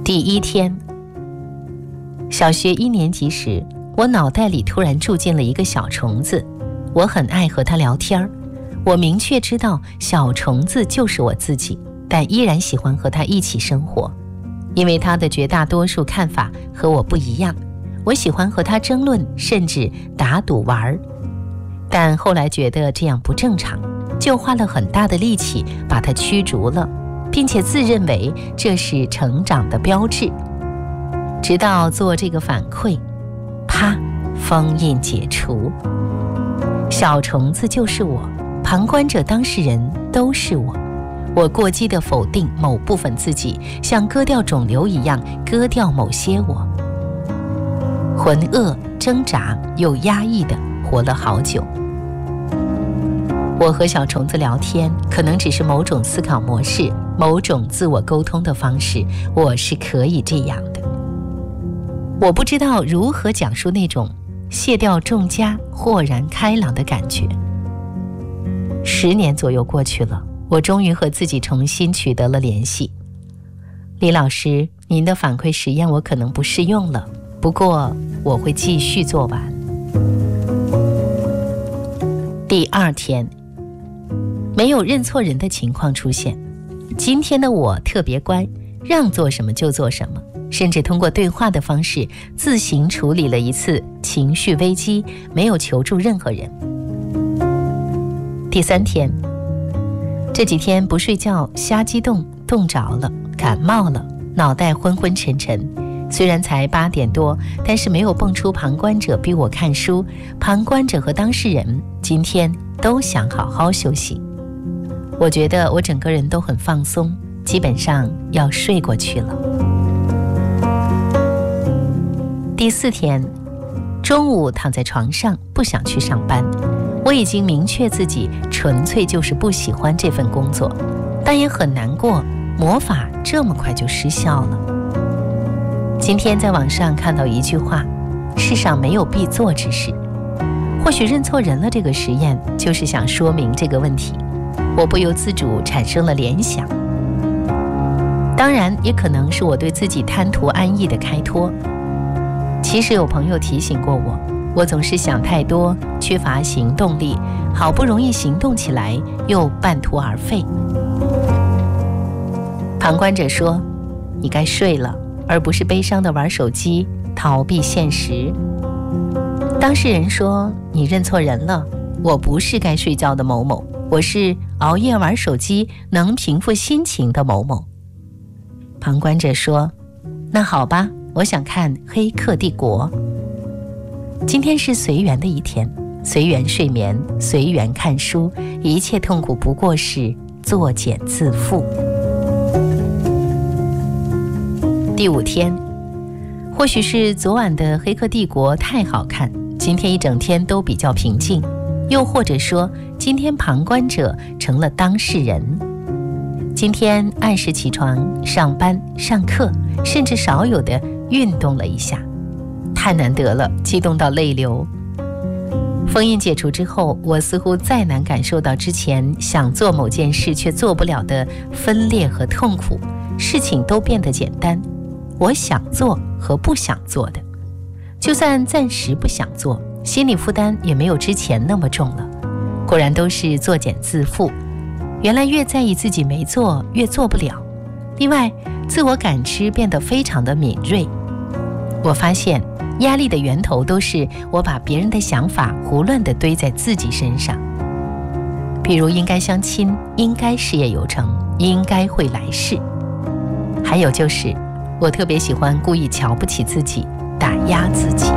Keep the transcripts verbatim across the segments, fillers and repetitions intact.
第一天，小学一年级时，我脑袋里突然住进了一个小虫子，我很爱和它聊天儿。我明确知道小虫子就是我自己，但依然喜欢和它一起生活，因为它的绝大多数看法和我不一样。我喜欢和它争论，甚至打赌玩儿。但后来觉得这样不正常，就花了很大的力气把它驱逐了，并且自认为这是成长的标志。直到做这个反馈，啪，封印解除。小虫子就是我，旁观者当事人都是我。我过激地否定某部分自己，像割掉肿瘤一样割掉某些我。浑噩、挣扎又压抑地活了好久。我和小虫子聊天，可能只是某种思考模式，某种自我沟通的方式，我是可以这样的。我不知道如何讲述那种卸掉重枷、豁然开朗的感觉。十年左右过去了，我终于和自己重新取得了联系。李老师，您的反馈实验我可能不适用了，不过我会继续做完。第二天，没有认错人的情况出现。今天的我特别乖，让做什么就做什么，甚至通过对话的方式自行处理了一次情绪危机，没有求助任何人。第三天，这几天不睡觉，瞎激动，冻着了，感冒了，脑袋昏昏沉沉。虽然才八点多，但是没有蹦出旁观者逼我看书。旁观者和当事人今天都想好好休息。我觉得我整个人都很放松，基本上要睡过去了。第四天，中午躺在床上，不想去上班。我已经明确自己纯粹就是不喜欢这份工作，但也很难过，魔法这么快就失效了。今天在网上看到一句话，世上没有必做之事。或许认错人了这个实验就是想说明这个问题，我不由自主产生了联想。当然也可能是我对自己贪图安逸的开脱。其实有朋友提醒过我，我总是想太多，缺乏行动力，好不容易行动起来又半途而废。旁观者说，你该睡了，而不是悲伤地玩手机，逃避现实。当事人说，你认错人了，我不是该睡觉的某某，我是熬夜玩手机能平复心情的某某。旁观者说，那好吧，我想看《黑客帝国》。今天是随缘的一天，随缘睡眠，随缘看书，一切痛苦不过是作茧自缚。第五天，或许是昨晚的《黑客帝国》太好看，今天一整天都比较平静，又或者说今天旁观者成了当事人。今天按时起床、上班、上课，甚至少有的运动了一下，太难得了，激动到泪流。封印解除之后，我似乎再难感受到之前想做某件事却做不了的分裂和痛苦，事情都变得简单。我想做和不想做的，就算暂时不想做，心理负担也没有之前那么重了。果然都是作茧自缚，原来越在意自己没做，越做不了。另外，自我感知变得非常的敏锐。我发现压力的源头都是我把别人的想法胡乱地堆在自己身上，比如应该相亲，应该事业有成，应该会来事。还有就是我特别喜欢故意瞧不起自己，打压自己。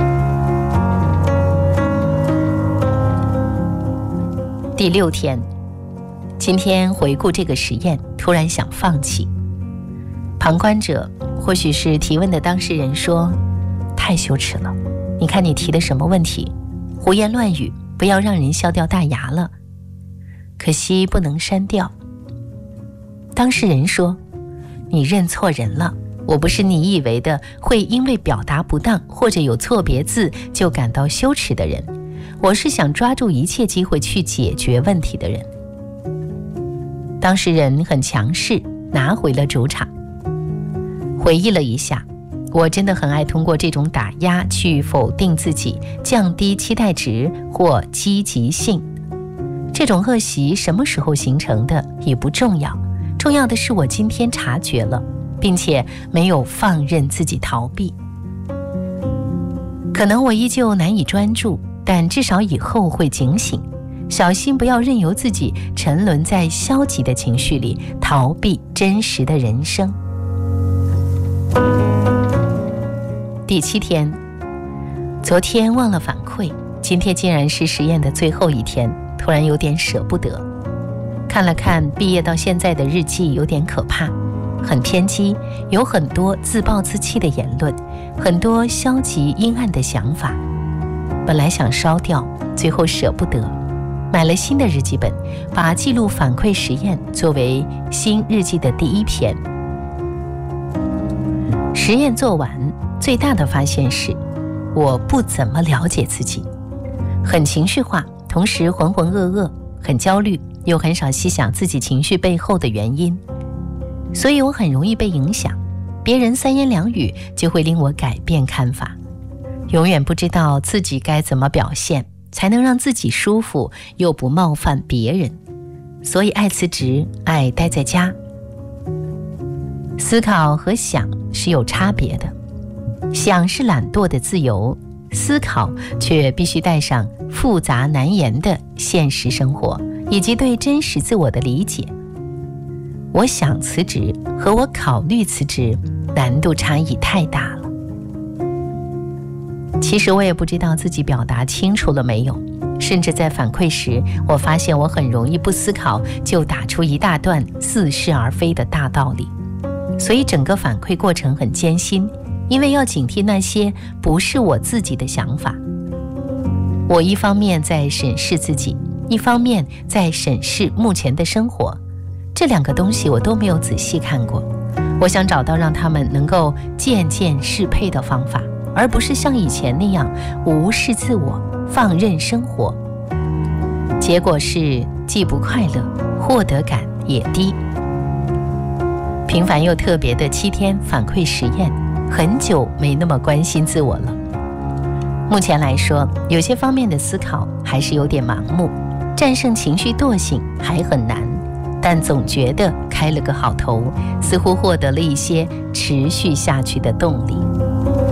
第六天，今天回顾这个实验，突然想放弃。旁观者，或许是提问的当事人说，太羞耻了，你看你提的什么问题，胡言乱语，不要让人笑掉大牙了，可惜不能删掉。当事人说，你认错人了，我不是你以为的会因为表达不当或者有错别字就感到羞耻的人，我是想抓住一切机会去解决问题的人。当事人很强势，拿回了主场。 回忆了一下，我真的很爱通过这种打压去否定自己，降低期待值或积极性。这种恶习什么时候形成的也不重要，重要的是我今天察觉了，并且没有放任自己逃避。可能我依旧难以专注，但至少以后会警醒，小心不要任由自己沉沦在消极的情绪里，逃避真实的人生。第七天，昨天忘了反馈，今天竟然是实验的最后一天，突然有点舍不得。看了看毕业到现在的日记，有点可怕，很偏激，有很多自暴自弃的言论，很多消极阴暗的想法。本来想烧掉，最后舍不得，买了新的日记本，把记录反馈实验作为新日记的第一篇。实验做完，最大的发现是我不怎么了解自己，很情绪化，同时浑浑噩噩，很焦虑，又很少细想自己情绪背后的原因，所以我很容易被影响，别人三言两语就会令我改变看法，永远不知道自己该怎么表现才能让自己舒服又不冒犯别人，所以爱辞职，爱待在家。思考和想是有差别的，想是懒惰的自由，思考却必须带上复杂难言的现实生活以及对真实自我的理解。我想辞职和我考虑辞职难度差异太大了。其实我也不知道自己表达清楚了没有，甚至在反馈时，我发现我很容易不思考就打出一大段似是而非的大道理，所以整个反馈过程很艰辛，因为要警惕那些不是我自己的想法。我一方面在审视自己，一方面在审视目前的生活，这两个东西我都没有仔细看过。我想找到让他们能够渐渐适配的方法，而不是像以前那样无视自我，放任生活。结果是既不快乐，获得感也低。平凡又特别的七天反馈实验，很久没那么关心自我了。目前来说，有些方面的思考还是有点盲目，战胜情绪惰性还很难，但总觉得开了个好头，似乎获得了一些持续下去的动力。